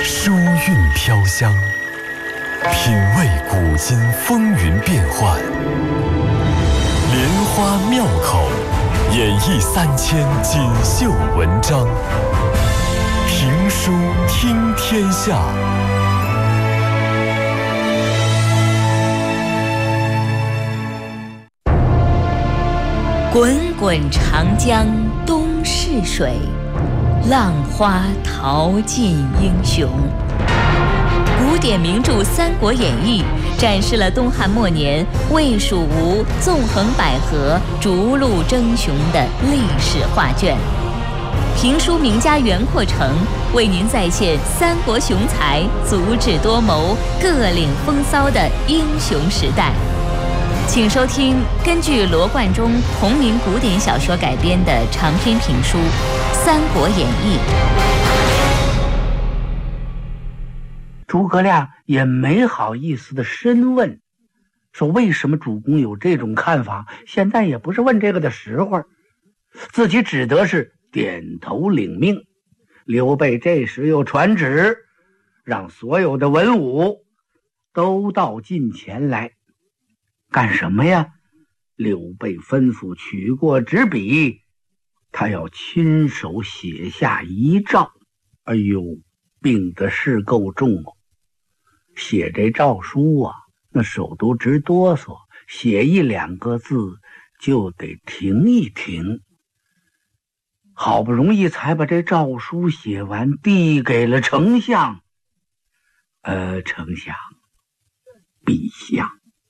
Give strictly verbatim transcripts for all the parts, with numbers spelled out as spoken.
书韵飘香，品味古今风云变幻，莲花妙口，演绎三千锦绣文章。评书听天下。 滚滚长江东逝水，浪花淘尽英雄。古典名著《三国演义》展示了东汉末年魏蜀吴纵横捭阖、逐鹿争雄的历史画卷。评书名家袁阔成为您再现三国雄才足智多谋、各领风骚的英雄时代。请收听根据罗贯中同名古典小说改编的长篇评书《三国演义》。 诸葛亮也没好意思的深问，说为什么主公有这种看法？现在也不是问这个的时候，自己只得是点头领命。刘备这时又传旨，让所有的文武都到近前来。干什么呀？刘备吩咐取过纸笔，他要亲手写下遗诏。哎呦，病的是够重哦！写这诏书啊，那手都直哆嗦，写一两个字就得停一停。好不容易才把这诏书写完，递给了丞相。呃，丞相，陛下，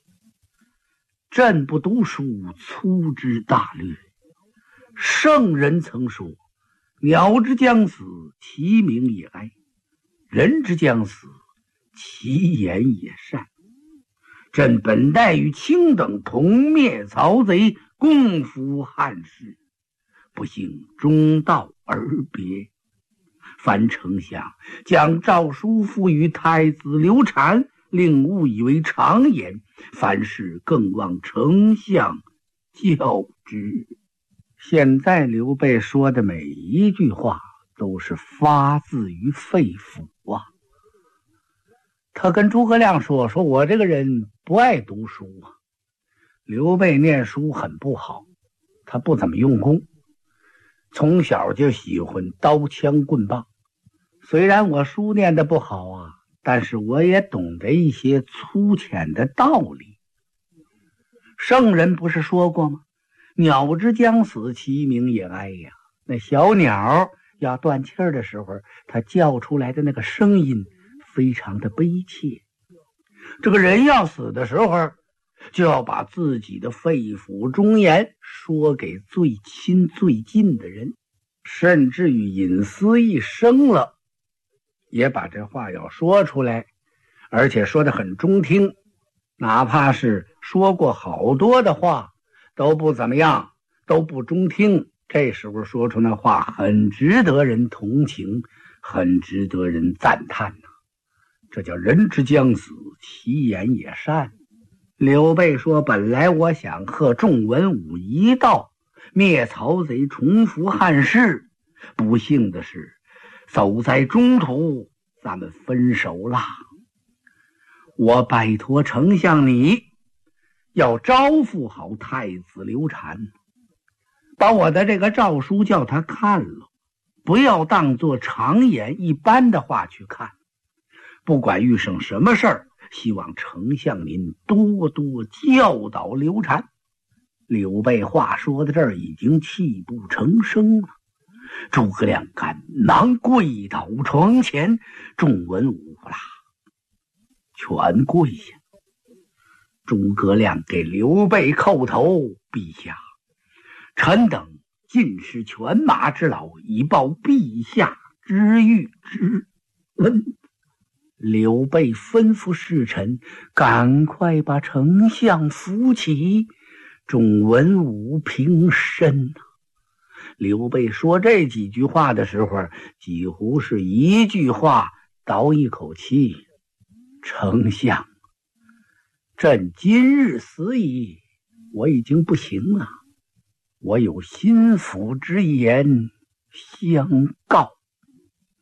朕不读书，粗知大略。圣人曾说，鸟之将死，其鸣也哀；人之将死，其言也善。朕本待与卿等同灭曹贼，共扶汉室，不幸中道而别。凡丞相将诏书付与太子刘禅，令误以为常言，凡事更望丞相教之。现在刘备说的每一句话都是发自于肺腑啊。他跟诸葛亮说，说我这个人不爱读书啊。刘备念书很不好，他不怎么用功，从小就喜欢刀枪棍棒。虽然我书念得不好啊，但是我也懂得一些粗浅的道理。圣人不是说过吗？鸟之将死，其鸣也哀呀。那小鸟要断气儿的时候，它叫出来的那个声音非常的悲切。这个人要死的时候，就要把自己的肺腑忠言说给最亲最近的人，甚至于隐私一生了，也把这话要说出来，而且说得很中听。哪怕是说过好多的话都不怎么样，都不中听，这时候说出那话很值得人同情，很值得人赞叹呐、啊。这叫人之将死，其言也善。刘备说，本来我想和众文武一道灭曹贼，重扶汉室，不幸的是走在中途咱们分手了。我拜托丞相你要招呼好太子刘禅，把我的这个诏书叫他看了，不要当作常言一般的话去看。不管遇上什么事儿，希望丞相您多多教导刘禅。刘备话说到这儿已经泣不成声了，诸葛亮赶忙跪倒床前，众文武啦全跪下。诸葛亮给刘备叩头，陛下，臣等尽是犬马之劳，以报陛下之谕之恩。刘备吩咐侍臣赶快把丞相扶起，众文武平身。刘备说这几句话的时候，几乎是一句话倒一口气。丞相，朕今日死矣，我已经不行了，我有心腹之言相告。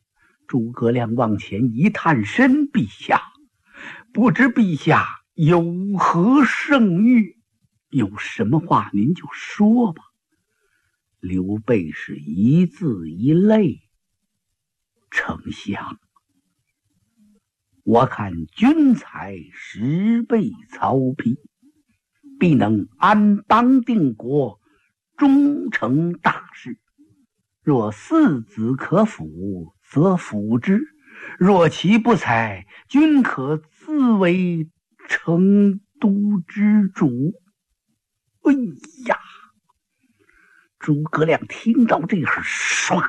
诸葛亮往前一探身，陛下，不知陛下有何圣谕？有什么话您就说吧。刘备是一字一泪，丞相，我看君才十倍曹丕，必能安邦定国，终成大事。若四子可辅，则辅之；若其不才，君可自为成都之主。哎呀！诸葛亮听到这会儿，唰，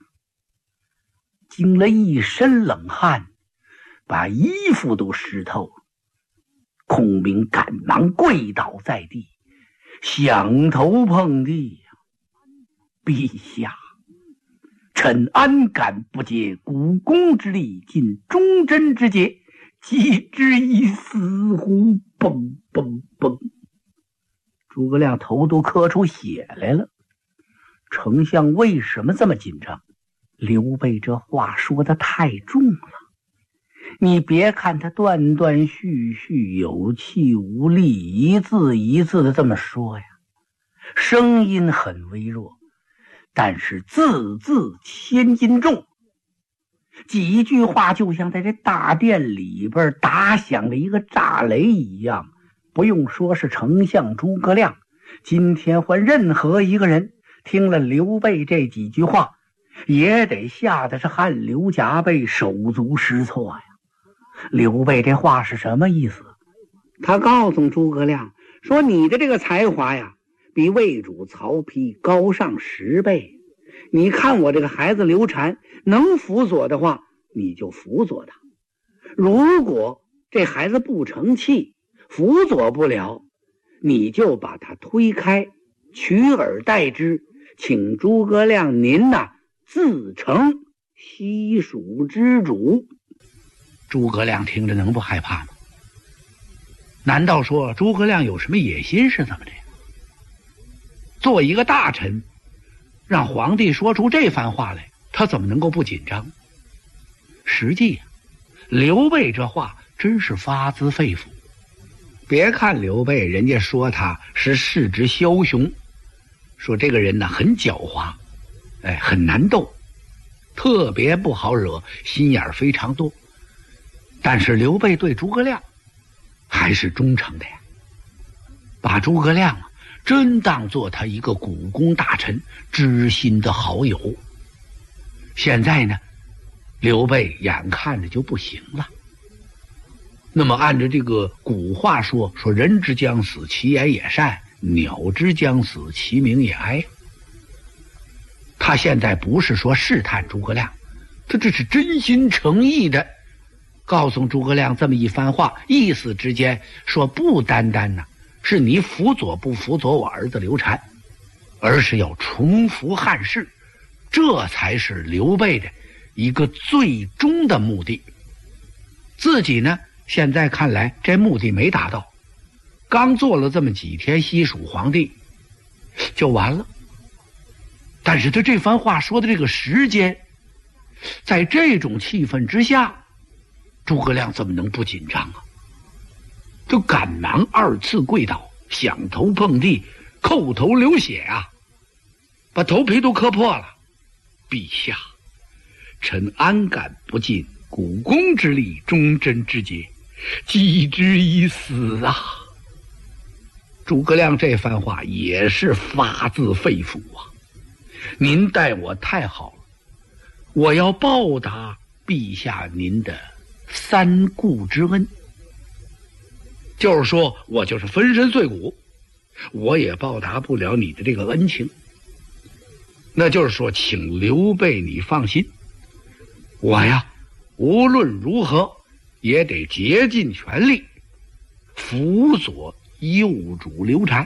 惊了一身冷汗，把衣服都湿透了。孔明赶忙跪倒在地，响头碰地呀！陛下，臣安敢不竭股肱之力，尽忠贞之节，及之以死乎？嘣嘣嘣！诸葛亮头都磕出血来了。丞相为什么这么紧张？刘备这话说的太重了。你别看他断断续续，有气无力，一字一字的这么说呀，声音很微弱，但是字字千斤重。几句话就像在这大殿里边打响了一个炸雷一样。不用说是丞相诸葛亮，今天换任何一个人听了刘备这几句话，也得吓得是汗流浃背，手足失措呀。刘备这话是什么意思？他告诉诸葛亮说，你的这个才华呀，比魏主曹丕高上十倍。你看我这个孩子刘禅，能辅佐的话，你就辅佐他；如果这孩子不成器，辅佐不了，你就把他推开，取而代之，请诸葛亮您呐、啊、自成西蜀之主。诸葛亮听着能不害怕吗？难道说诸葛亮有什么野心是怎么的？做一个大臣，让皇帝说出这番话来，他怎么能够不紧张？实际啊，刘备这话真是发自肺腑。别看刘备人家说他是世之枭雄，说这个人呢很狡猾，哎，很难斗，特别不好惹，心眼非常多。但是刘备对诸葛亮还是忠诚的呀，把诸葛亮啊真当做他一个股肱大臣，知心的好友。现在呢，刘备眼看着就不行了。那么按照这个古话说，说人之将死，其言也善；鸟之将死，其鸣也哀。他现在不是说试探诸葛亮，他这是真心诚意的告诉诸葛亮这么一番话，意思之间说不单单呢是你辅佐不辅佐我儿子刘禅，而是要重复汉室，这才是刘备的一个最终的目的。自己呢现在看来这目的没达到，刚做了这么几天西蜀皇帝就完了。但是他这番话说的这个时间，在这种气氛之下，诸葛亮怎么能不紧张啊？就赶忙二次跪倒，响头碰地，叩头流血啊，把头皮都磕破了。陛下，臣安敢不尽股肱之力，忠贞之节，及之以死啊！诸葛亮这番话也是发自肺腑啊！您待我太好了，我要报答陛下您的三顾之恩。就是说我就是粉身碎骨，我也报答不了你的这个恩情。那就是说，请刘备你放心，我呀无论如何也得竭尽全力辅佐幼主刘禅。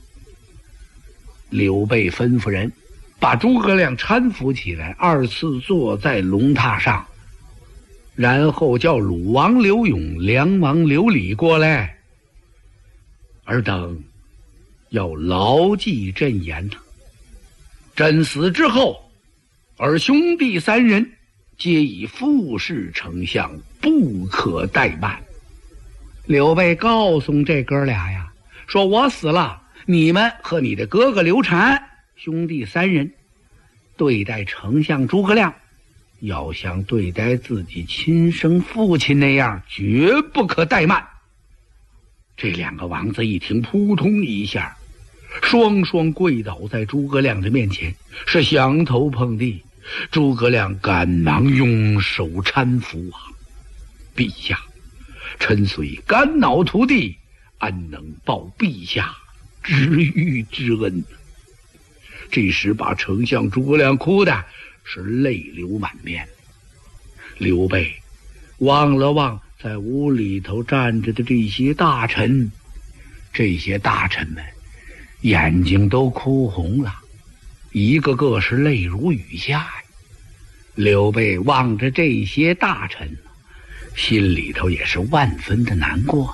刘备吩咐人把诸葛亮搀扶起来，二次坐在龙榻上，然后叫鲁王刘永、梁王刘礼过来，尔等要牢记朕言呐。朕死之后，而兄弟三人皆以傅氏丞相，不可怠慢。刘备告诉这哥俩呀，说我死了，你们和你的哥哥刘禅兄弟三人对待丞相诸葛亮，要像对待自己亲生父亲那样，绝不可怠慢。这两个王子一听，扑通一下，双双跪倒在诸葛亮的面前，是降头碰地。诸葛亮赶忙拥手搀扶啊，陛下，臣虽肝脑涂地，安能报陛下知遇之恩？这时把丞相诸葛亮哭的是泪流满面。刘备望了望在屋里头站着的这些大臣，这些大臣们眼睛都哭红了，一个个是泪如雨下呀。刘备望着这些大臣，心里头也是万分的难过。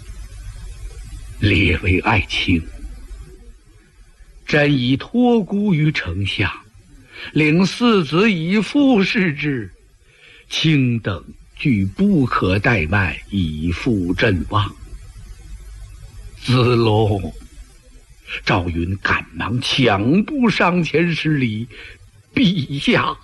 列位爱卿，朕已托孤于丞相，领四子以父视之，卿等俱不可怠慢，以复朕望。子龙，赵云赶忙抢步上前施礼，陛下。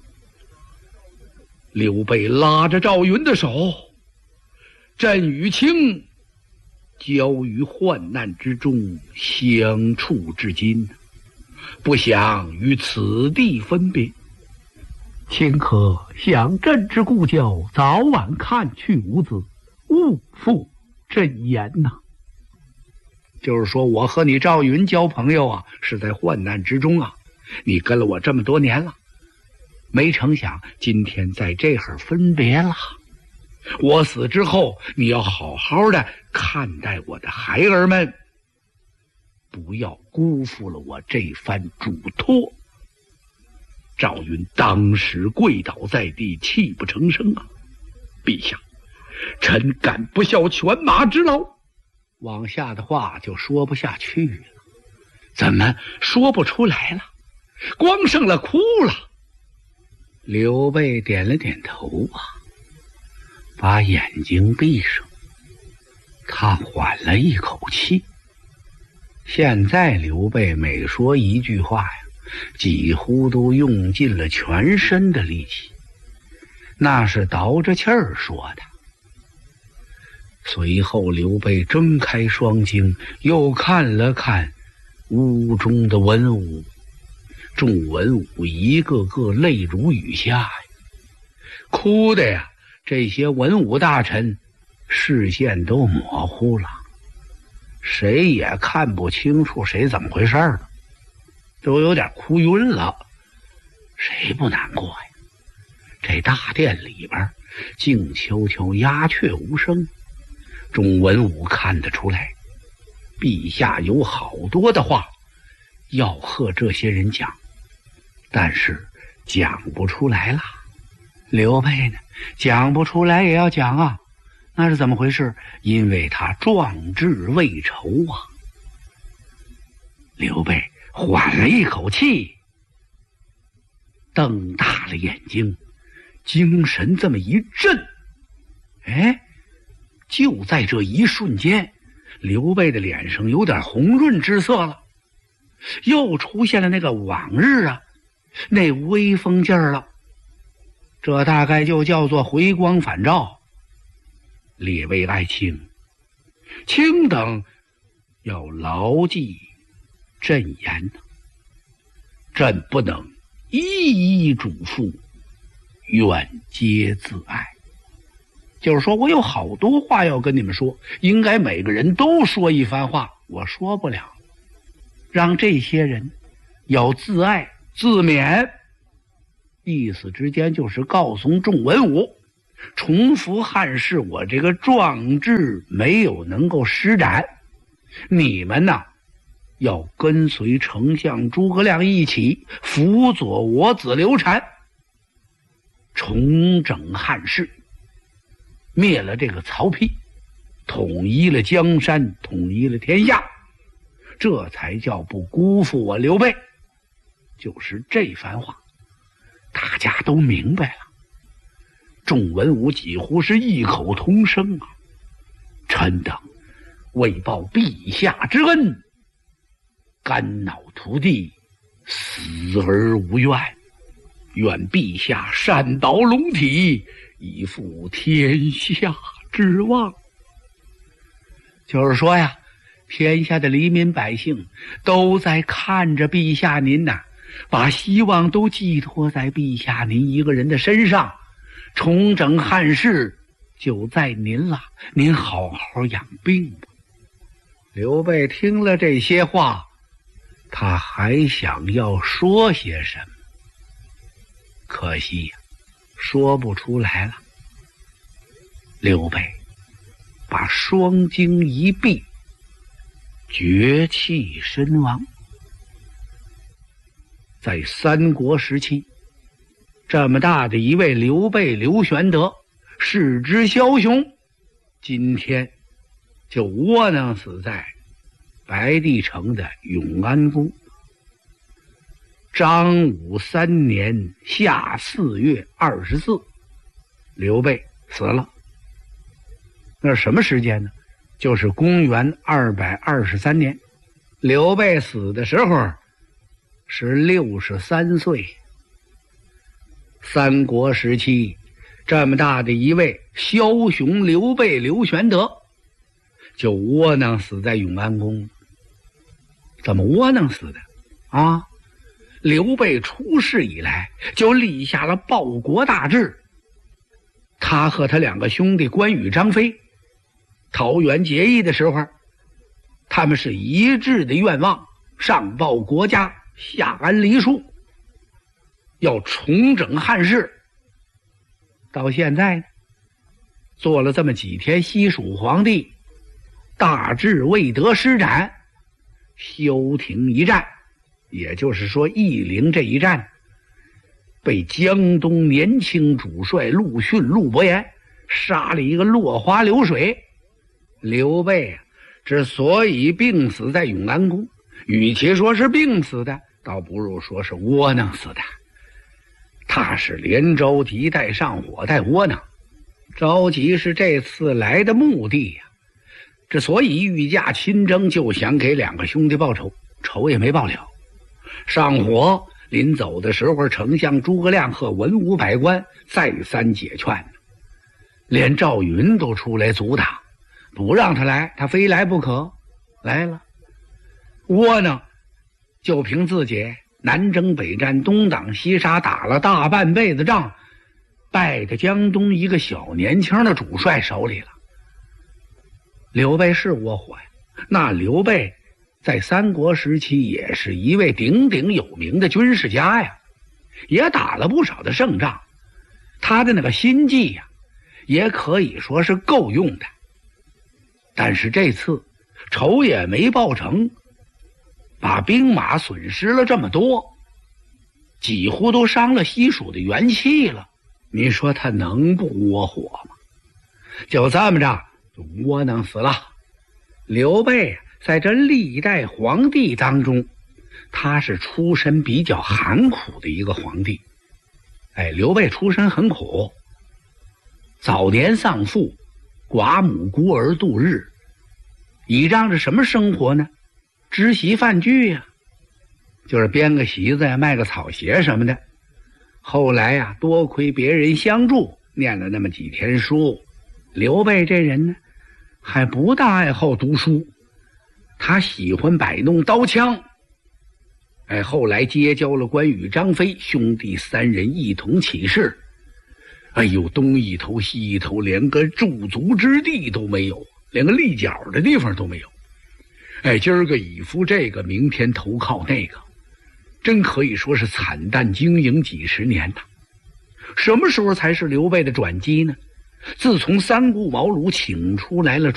刘备拉着赵云的手，朕与卿交于患难之中，相处至今，不想于此地分别，卿可想朕之故交，早晚看去无子，勿负朕言呐。就是说我和你赵云交朋友啊，是在患难之中啊，你跟了我这么多年了，没成想今天在这会儿分别了。我死之后，你要好好的看待我的孩儿们，不要辜负了我这番嘱托。赵云当时跪倒在地，泣不成声啊！陛下，臣敢不效犬马之劳。往下的话就说不下去了，怎么说不出来了？光剩了哭了。刘备点了点头啊，把眼睛闭上，他缓了一口气。现在刘备每说一句话呀，几乎都用尽了全身的力气，那是倒着气儿说的。随后刘备睁开双睛，又看了看屋中的文武，众文武一个个泪如雨下呀，哭的呀，这些文武大臣视线都模糊了，谁也看不清楚谁怎么回事了，都有点哭晕了。谁不难过呀？这大殿里边静悄悄，鸦雀无声，众文武看得出来，陛下有好多的话要和这些人讲，但是讲不出来了。刘备呢，讲不出来也要讲啊，那是怎么回事？因为他壮志未酬啊。刘备缓了一口气，瞪大了眼睛，精神这么一振，哎，就在这一瞬间，刘备的脸上有点红润之色了，又出现了那个往日啊那威风劲儿了，这大概就叫做回光返照。列位爱卿，卿等要牢记朕言呐，朕不能一一嘱咐，愿皆自爱。就是说我有好多话要跟你们说，应该每个人都说一番话，我说不了，让这些人要自爱自勉。意思之间就是告诉众文武，重复汉室我这个壮志没有能够施展，你们呢要跟随丞相诸葛亮一起辅佐我子刘禅，重整汉室，灭了这个曹丕，统一了江山，统一了天下，这才叫不辜负我刘备。就是这番话大家都明白了， 众文武几乎是异口同声啊：“臣等为报陛下之恩，肝脑涂地，死而无怨。愿陛下善导龙体，以复天下之望。”就是说呀，天下的黎民百姓都在看着陛下您呐、啊，把希望都寄托在陛下您一个人的身上，重整汉室就在您了，您好好养病吧。刘备听了这些话，他还想要说些什么，可惜呀，说不出来了。刘备把双睛一闭，绝气身亡。在三国时期，这么大的一位刘备刘玄德，世之枭雄，今天就窝囊死在白帝城的永安宫。张武三年夏四月二十四，刘备死了。那是什么时间呢？就是公元二百二十三年。刘备死的时候是六十三岁。三国时期，这么大的一位枭雄刘备刘玄德，就窝囊死在永安宫。怎么窝囊死的啊？刘备出世以来就立下了报国大志。他和他两个兄弟关羽张飞桃园结义的时候，他们是一致的愿望，上报国家，下安黎庶，要重整汉室。到现在呢，做了这么几天西蜀皇帝，大志未得施展，休廷一战，也就是说夷陵这一战，被江东年轻主帅陆逊陆伯言杀了一个落花流水。刘备啊，之所以病死在永安宫，与其说是病死的，倒不如说是窝囊死的。他是连着急带上火带窝囊。着急是这次来的目的呀、啊，之所以御驾亲征，就想给两个兄弟报仇，仇也没报了。上火临走的时候，丞相诸葛亮和文武百官再三解劝，连赵云都出来阻挡，不让他来，他非来不可。来了，窝囊，就凭自己南征北战，东挡西杀，打了大半辈子仗，败在江东一个小年轻的主帅手里了。刘备是窝火呀，那刘备在三国时期也是一位鼎鼎有名的军事家呀，也打了不少的胜仗，他的那个心计呀，也可以说是够用的。但是这次仇也没报成，把兵马损失了这么多，几乎都伤了西蜀的元气了，你说他能不窝火吗？就这么着就窝囊死了。刘备在这历代皇帝当中，他是出身比较寒苦的一个皇帝。哎，刘备出身很苦，早年丧父，寡母孤儿度日，倚仗着什么生活呢？织席饭具呀、啊，就是编个席子呀，卖个草鞋什么的。后来呀、啊，多亏别人相助，念了那么几天书。刘备这人呢，还不大爱好读书，他喜欢摆弄刀枪。哎，后来结交了关羽、张飞兄弟三人一同起事。哎呦，东一头西一头，连个驻足之地都没有，连个立脚的地方都没有。哎，今儿个倚附这个，明天投靠那个，真可以说是惨淡经营几十年呐。什么时候才是刘备的转机呢？自从三顾茅庐请出来了